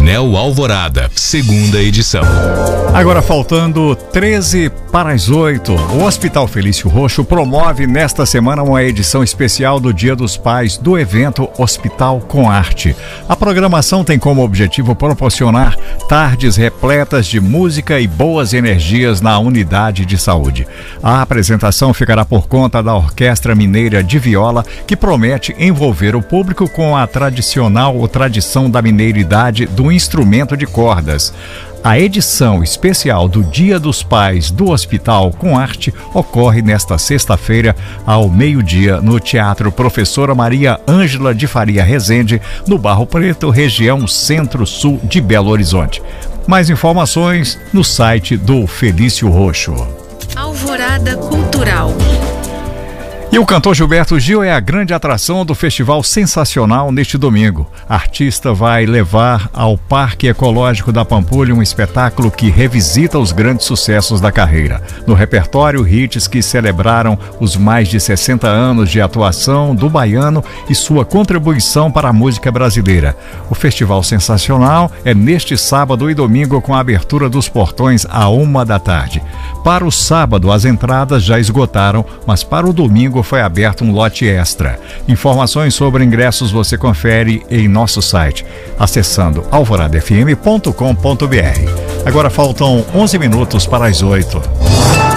Painel Alvorada, segunda edição. Agora faltando 13 para as 8, o Hospital Felício Roxo promove nesta semana uma edição especial do Dia dos Pais do evento Hospital com Arte. A programação tem como objetivo proporcionar tardes repletas de música e boas energias na unidade de saúde. A apresentação ficará por conta da Orquestra Mineira de Viola, que promete envolver o público com a tradição da mineiridade do instrumento de cordas. A edição especial do Dia dos Pais do Hospital com Arte ocorre nesta sexta-feira, ao meio-dia, no Teatro Professora Maria Ângela de Faria Rezende, no Barro Preto, região Centro-Sul de Belo Horizonte. Mais informações no site do Felício Roxo. Alvorada Cultural. E o cantor Gilberto Gil é a grande atração do Festival Sensacional neste domingo. A artista vai levar ao Parque Ecológico da Pampulha um espetáculo que revisita os grandes sucessos da carreira. No repertório, hits que celebraram os mais de 60 anos de atuação do baiano e sua contribuição para a música brasileira. O Festival Sensacional é neste sábado e domingo, com a abertura dos portões à 13h. Para o sábado, as entradas já esgotaram, mas para o domingo foi aberto um lote extra. Informações sobre ingressos você confere em nosso site, acessando alvoradafm.com.br. Agora faltam 11 minutos para as 8.